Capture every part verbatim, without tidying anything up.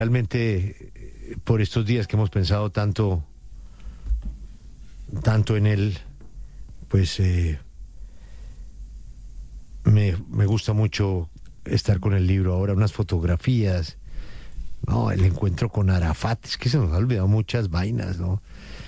Realmente, eh, por estos días que hemos pensado tanto, tanto en él, pues eh, me, me gusta mucho estar con el libro ahora, unas fotografías, no, el encuentro con Arafat, es que se nos han olvidado muchas vainas, ¿no?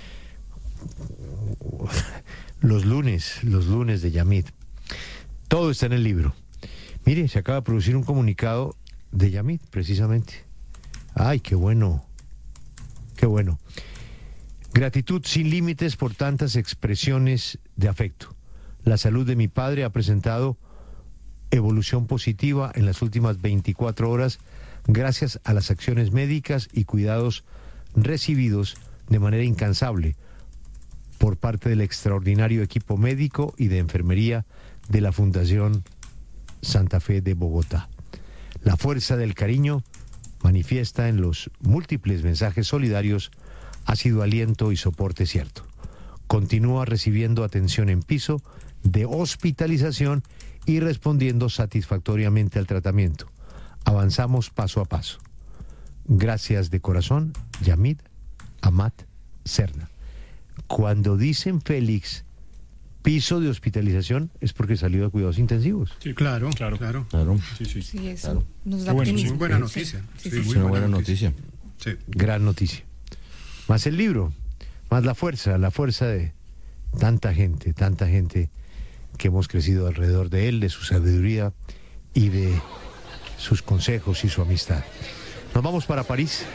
Los lunes, los lunes de Yamid. Todo está en el libro. Mire, se acaba de producir un comunicado de Yamid, precisamente. Ay, qué bueno, qué bueno. Gratitud sin límites por tantas expresiones de afecto. La salud de mi padre ha presentado evolución positiva en las últimas veinticuatro horas gracias a las acciones médicas y cuidados recibidos de manera incansable por parte del extraordinario equipo médico y de enfermería de la Fundación Santa Fe de Bogotá. La fuerza del cariño manifiesta en los múltiples mensajes solidarios ha sido aliento y soporte cierto. Continúa recibiendo atención en piso de hospitalización y respondiendo satisfactoriamente al tratamiento. Avanzamos paso a paso. Gracias de corazón, Yamid Amat Serna. Cuando dicen Félix piso de hospitalización es porque salió de cuidados intensivos. Sí, claro, claro, claro. claro. Sí, sí. Sí, eso Claro. nos da Bueno, optimismo. muy buena noticia. Sí, sí, Sí, sí. muy Es una buena noticia. Sí. Gran noticia. Más el libro, más la fuerza, la fuerza de tanta gente, tanta gente que hemos crecido alrededor de él, de su sabiduría y de sus consejos y su amistad. Nos vamos para París.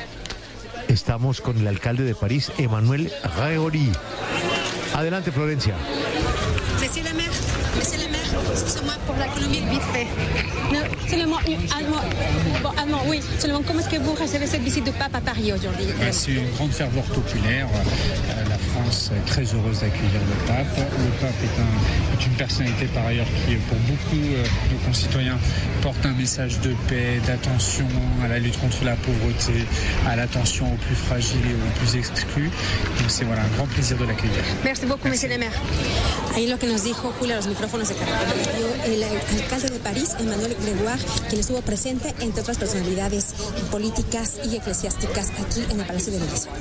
Estamos con el alcalde de París, Emmanuel Réaury. Adelante, Florencia. Monsieur le maire, monsieur le maire, excusez-moi pour la Colombie vite fait. Non, seulement, allemand, bon, allemand, oui, seulement comment est-ce que vous recevez cette visite du pape à Paris aujourd'hui? Ben, c'est une grande ferveur populaire. Euh, la France est très heureuse d'accueillir le pape. Le pape est, un, est une personnalité par ailleurs qui, pour beaucoup euh, de nos concitoyens, porte un message de paix, d'attention à la lutte contre la pauvreté, à l'attention aux plus fragiles et aux plus exclus. Donc c'est voilà, un grand plaisir de l'accueillir. Merci beaucoup, monsieur le maire. Ahí lo que nos dijo Julia, los micrófonos de Caracol Radio, el alcalde de París, Emmanuel Réaury, quien estuvo presente, entre otras personalidades políticas y eclesiásticas, aquí en el Palacio de Venecia.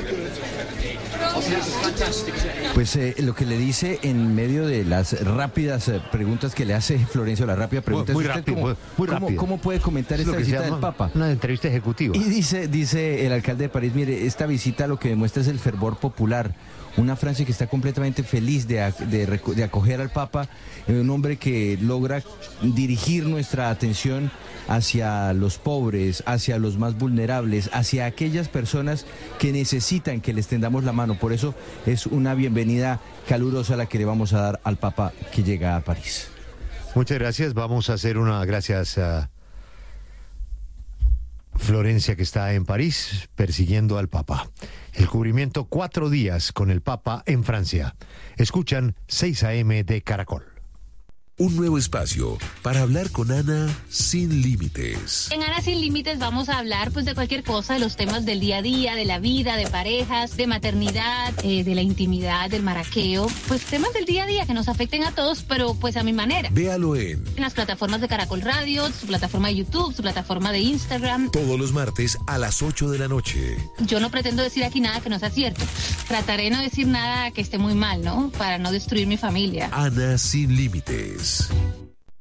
Pues eh, lo que le dice en medio de las rápidas eh, preguntas que le hace Florencio, la rápida pregunta Muy es usted rápido, cómo, muy cómo- rápido. cómo puede comentar Es lo esta que se visita del llama Papa. una entrevista ejecutiva. Y dice, dice el alcalde de París, mire, esta visita lo que demuestra es el fervor popular. Una Francia que está completamente feliz de, ac- de, reco- de acoger al Papa, eh, un hombre que logra dirigir nuestra atención hacia los pobres, hacia los más vulnerables, hacia aquellas personas que necesitan que les tendamos la mano. Por eso es una bienvenida calurosa la que le vamos a dar al Papa que llega a París. Muchas gracias. Vamos a hacer una gracias a Florencia, que está en París persiguiendo al Papa. El cubrimiento cuatro días con el Papa en Francia. Escuchan seis a eme de Caracol. Un nuevo espacio para hablar con Ana sin límites. En Ana Sin Límites vamos a hablar pues de cualquier cosa, de los temas del día a día, de la vida, de parejas, de maternidad, eh, de la intimidad, del maraqueo, pues temas del día a día que nos afecten a todos, pero pues a mi manera. Véalo en En las plataformas de Caracol Radio, su plataforma de YouTube, su plataforma de Instagram. todos los martes a las ocho de la noche. Yo no pretendo decir aquí nada que no sea cierto. Trataré de no decir nada que esté muy mal, ¿no? Para no destruir mi familia. Ana sin límites.